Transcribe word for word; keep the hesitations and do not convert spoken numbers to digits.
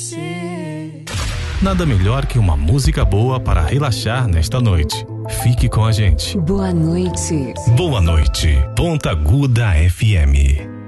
Nada melhor que uma música boa para relaxar nesta noite. Fique com a gente. Boa noite. Boa noite. Ponta Aguda F M.